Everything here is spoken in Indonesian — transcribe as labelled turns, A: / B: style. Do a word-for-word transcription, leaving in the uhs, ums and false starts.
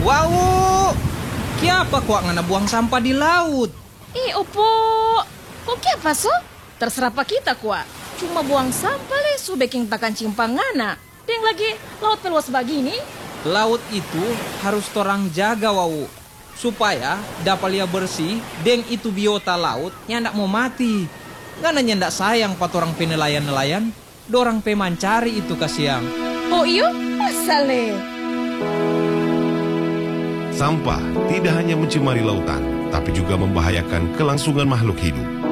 A: Wow, kiapa kok ngana buang sampah di laut?
B: Eh, opo, kok kiapa so? Terserah pa kita kuat. Cuma buang sampah le, so baking takan cimpangana. Deng lagi laut peluas begini.
A: Laut itu harus torang jaga wau, supaya dapat lia bersih. Deng itu biota laut yang ndak mau mati. Ngana ndak sayang pat orang penelayan-nelayan, dorang pemancari itu kasiang.
B: Oh iyo, asal le.
C: Sampah tidak hanya mencemari lautan, tapi juga membahayakan kelangsungan makhluk hidup.